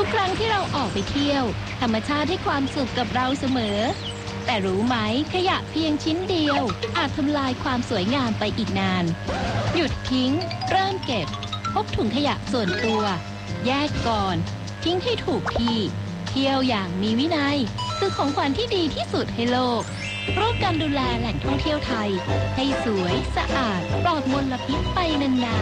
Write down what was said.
ทุกครั้งที่เราออกไปเที่ยวธรรมชาติให้ความสุขกับเราเสมอแต่รู้ไหมขยะเพียงชิ้นเดียวอาจทำลายความสวยงามไปอีกนานหยุดทิ้งเริ่มเก็บพกถุงขยะส่วนตัวแยกก่อนทิ้งให้ถูกที่เที่ยวอย่างมีวินัยคือของขวัญที่ดีที่สุดให้โลกร่วมกันดูแลแหล่งท่องเที่ยวไทยให้สวยสะอาดปลอดมลพิษไปนานๆ